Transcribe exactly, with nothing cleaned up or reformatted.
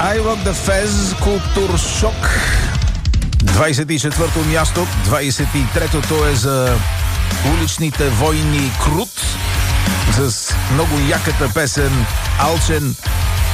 I Rock the Fez, Култур Шок. двайсет и четвърто място. двайсет и третото е за уличните войни Крут с много яката песен Алчен